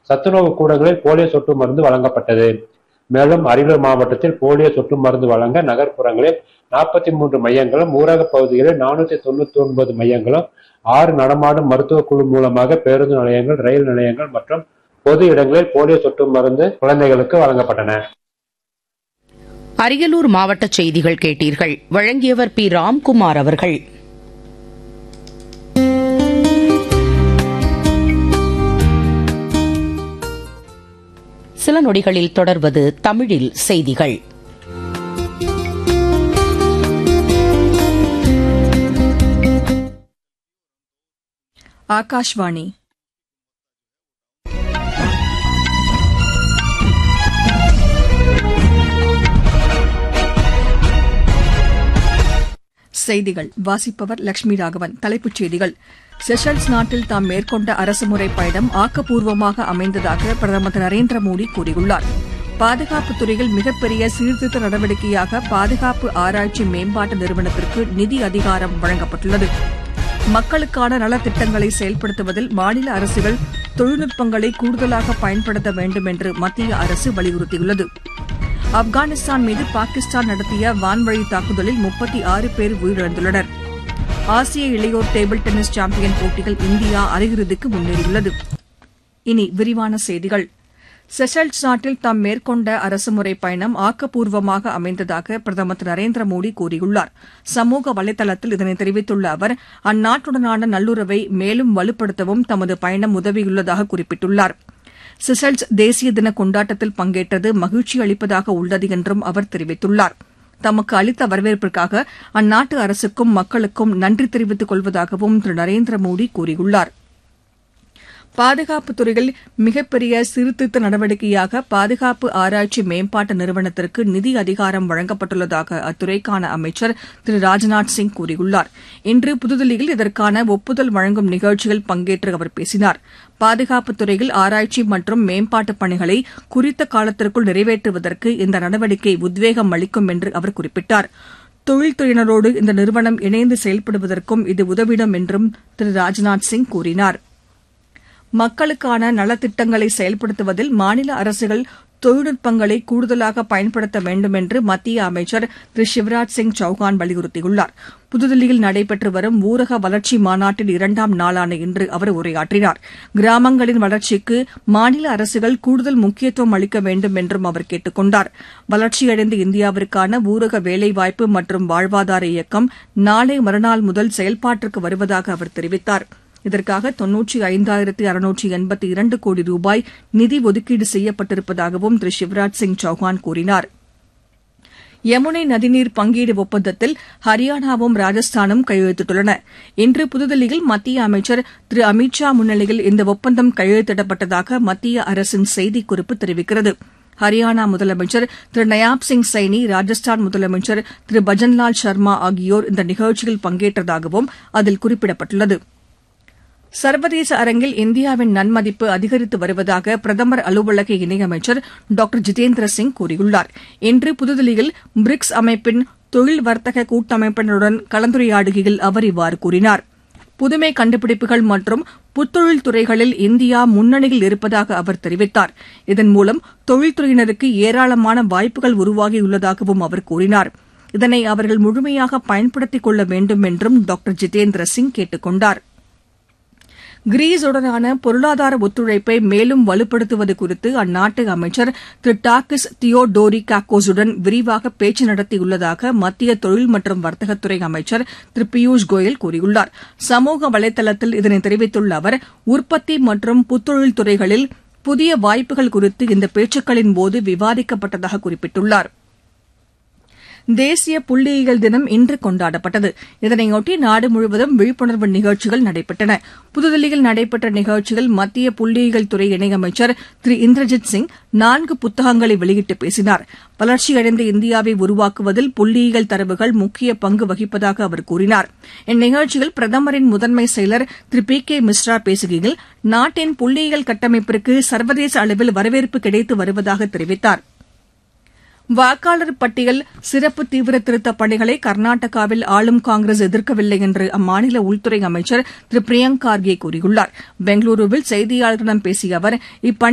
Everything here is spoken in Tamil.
சத்துணவு கூடங்களில் போலியோ சொட்டு மருந்து வழங்கப்பட்டது. மேலும் அரியலூர் மாவட்டத்தில் போலியோ சொட்டு மருந்து வழங்க நகர்ப்புறங்களில் 43 மையங்களும், ஊரக பகுதிகளில் 499 மையங்களும், 6 நடமாடும் மருத்துவ குழு மூலமாக பேருந்து நிலையங்கள், ரயில் நிலையங்கள் மற்றும் பொது இடங்களில் போலியோ சொட்டு மருந்து குழந்தைகளுக்கு வழங்கப்பட்டன. அரியலூர் மாவட்ட செய்திகள் கேட்டீர்கள். வழங்கியவர் பி. ராம்குமார் அவர்கள். சில நொடிகளில் தொடர்வது தமிழில் செய்திகள். ஆகாஷ்வாணி. செய்திகள் வாசிப்பவர் லட்சுமி ராகவன். தலைப்புச் செய்திகள். செஷல்ஸ் நாட்டில் தாம் மேற்கொண்ட அரசுமுறை பயணம் ஆக்கப்பூர்வமாக அமைந்ததாக பிரதமர் திரு நரேந்திர மோடி கூறியுள்ளார். பாதுகாப்புத் துறையில் மிகப்பெரிய சீர்திருத்த நடவடிக்கையாக பாதுகாப்பு ஆராய்ச்சி மேம்பாட்டு நிறுவனத்திற்கு நிதி அதிகாரம் வழங்கப்பட்டுள்ளது. மக்களுக்கான நலத்திட்டங்களை செயல்படுத்துவதில் மாநில அரசுகள் தொழில்நுட்பங்களை கூடுதலாக பயன்படுத்த வேண்டும் என்று மத்திய அரசு வலியுறுத்தியுள்ளது. ஆப்கானிஸ்தான் மீது பாகிஸ்தான் நடத்திய வான்வழி தாக்குதலில் 36 பேர் உயிரிழந்துள்ளனர். ஆசிய இளையோர் டேபிள் டென்னிஸ் சாம்பியன் போட்டிகள் இந்தியா அரையிறுதிக்கு முன்னேறியுள்ளது. இனி விரிவான செய்திகள். செஷல்ஸ் நாட்டில் தாம் மேற்கொண்ட அரசுமுறை பயணம் ஆக்கப்பூர்வமாக அமைந்ததாக பிரதமர் திரு நரேந்திர மோடி கூறியுள்ளார். சமூக வலைதளத்தில் இதனை தெரிவித்துள்ள அவர், அந்நாட்டுடனான நல்லுறவை மேலும் வலுப்படுத்தவும் தமது பயணம் உதவியுள்ளதாக குறிப்பிட்டுள்ளார். செஷல்ஸ் தேசிய தின கொண்டாட்டத்தில் பங்கேற்றது மகிழ்ச்சி அளிப்பதாக உள்ளது என்றும் அவர் தெரிவித்துள்ளார். தமக்கு அளித்த வரவேற்பிற்காக அந்நாட்டு அரசுக்கும் மக்களுக்கும் நன்றி தெரிவித்துக் கொள்வதாகவும் திரு நரேந்திர மோடி கூறியுள்ளார். பாதுகாப்புத் துறையில் மிகப்பெரிய சீர்திருத்த நடவடிக்கையாக பாதுகாப்பு ஆராய்ச்சி மேம்பாட்டு நிறுவனத்திற்கு நிதி அதிகாரம் வழங்கப்பட்டுள்ளதாக அத்துறைக்கான அமைச்சர் திரு ராஜ்நாத் சிங் கூறியுள்ளார். இன்று புதுதில்லியில் இதற்கான ஒப்புதல் வழங்கும் நிகழ்ச்சியில் பங்கேற்று அவர் பேசினார். பாதுகாப்புத் துறையில் ஆராய்ச்சி மற்றும் மேம்பாட்டுப் பணிகளை குறித்த காலத்திற்குள் நிறைவேற்றுவதற்கு இந்த நடவடிக்கை உத்வேகம் அளிக்கும் என்று அவர் குறிப்பிட்டார். தொழில்துறையினரோடு இந்த நிறுவனம் இணைந்து செயல்படுவதற்கும் இது உதவிடும் என்றும் திரு ராஜ்நாத் சிங் கூறினார். மக்களுக்கான நலத்திட்டங்களை செயல்படுத்துவதில் மாநில அரசுகள் தொழில்நுட்பங்களை கூடுதலாக பயன்படுத்த வேண்டும் என்று மத்திய அமைச்சர் திரு சிவராஜ் சிங் சௌஹான் வலியுறுத்தியுள்ளார். புதுதில்லியில் நடைபெற்று வரும் ஊரக வளர்ச்சி மாநாட்டின் 2ஆம் நாளான இன்று அவர் உரையாற்றினார். கிராமங்களின் வளர்ச்சிக்கு மாநில அரசுகள் கூடுதல் முக்கியத்துவம் அளிக்க வேண்டும் என்றும் அவர் கேட்டுக் கொண்டார். வளர்ச்சியடைந்த இந்தியாவிற்கான ஊரக வேலைவாய்ப்பு மற்றும் வாழ்வாதார இயக்கம் நாளை மறுநாள் முதல் செயல்பாட்டிற்கு வருவதாக அவர் தெரிவித்தார். இதற்காக 95,682 கோடி ரூபாய் நிதி ஒதுக்கீடு செய்யப்பட்டிருப்பதாகவும் திரு சிவராஜ் சிங் சௌஹான் கூறினார். யமுனை நதிநீர் பங்கீடு ஒப்பந்தத்தில் ஹரியானாவும் ராஜஸ்தானும் கையெழுத்திட்டுள்ளன. இன்று புதுதில்லியில் மத்திய அமைச்சர் திரு அமித் ஷா முன்னிலையில் இந்த ஒப்பந்தம் கையெழுத்திடப்பட்டதாக மத்திய அரசின் செய்திக்குறிப்பு தெரிவிக்கிறது. ஹரியானா முதலமைச்சர் திரு நயாப் சிங் சைனி, ராஜஸ்தான் முதலமைச்சர் திரு பஜன்லால் சர்மா ஆகியோர் இந்த நிகழ்ச்சியில் பங்கேற்றதாகவும் அதில் குறிப்பிடப்பட்டுள்ளது. சர்வதேச அரங்கில் இந்தியாவின் நன்மதிப்பு அதிகரித்து வருவதாக பிரதமர் அலுவலக இணையமைச்சர் டாக்டர் ஜிதேந்திர சிங் கூறியுள்ளார். இன்று புதுதில்லியில் பிரிக்ஸ் அமைப்பின் தொழில் வர்த்தக கூட்டமைப்பினருடன் கலந்துரையாடுகையில் அவர் இவ்வாறு கூறினார். புதுமை கண்டுபிடிப்புகள் மற்றும் புத்தொழில் துறைகளில் இந்தியா முன்னணியில் இருப்பதாக அவர் தெரிவித்தார். இதன் மூலம் தொழில்துறையினருக்கு ஏராளமான வாய்ப்புகள் உருவாகியுள்ளதாகவும் அவர் கூறினார். இதனை அவர்கள் முழுமையாக பயன்படுத்திக் கொள்ள வேண்டும் என்றும் டாக்டர் ஜிதேந்திர சிங் கேட்டுக் கொண்டார். கிரீஸுடனான பொருளாதார ஒத்துழைப்பை மேலும் வலுப்படுத்துவது குறித்து அந்நாட்டு அமைச்சர் திரு டாக்கிஸ் தியோடோரிகாக்கோஸுடன் விரிவாக பேச்சு நடத்தியுள்ளதாக மத்திய தொழில் மற்றும் வர்த்தகத்துறை அமைச்சர் திரு பியூஷ் கோயல் கூறியுள்ளார். சமூக வலைதளத்தில் இதனை தெரிவித்துள்ள அவர், உற்பத்தி மற்றும் புத்தொழில் துறைகளில் புதிய வாய்ப்புகள் குறித்து இந்த பேச்சுக்களின்போது விவாதிக்கப்பட்டதாக குறிப்பிட்டுள்ளார். தேசிய புள்ளியியல் தினம் இன்று கொண்டாடப்பட்டது. இதனையொட்டி நாடு முழுவதும் விழிப்புணர்வு நிகழ்ச்சிகள் நடைபெற்றன. புதுதில்லியில் நடைபெற்ற நிகழ்ச்சியில் மத்திய புள்ளியியல் துறை இணையமைச்சர் திரு இந்திரஜித் சிங் 4 புத்தகங்களை வெளியிட்டு பேசினார். வளர்ச்சியடைந்த இந்தியாவை உருவாக்குவதில் புள்ளியியல் தரவுகள் முக்கிய பங்கு வகிப்பதாக அவர் கூறினார். இந்நிகழ்ச்சியில் பிரதமரின் முதன்மை செயலர் திரு பி கே மிஸ்ரா பேசுகையில், நாட்டின் புள்ளியியல் கட்டமைப்பிற்கு சர்வதேச அளவில் வரவேற்பு கிடைத்து வருவதாக தெரிவித்தார். வாக்காளர் பட்டியல் சிறப்பு தீவிர திருத்தப் பணிகளை கர்நாடகாவில் ஆளும் காங்கிரஸ் எதிர்க்கவில்லை என்று அம்மாநில உள்துறை அமைச்சர் திரு பிரியங்க் கார்கே கூறியுள்ளார். பெங்களூருவில் செய்தியாளர்களிடம் பேசிய அவர், இப்பணி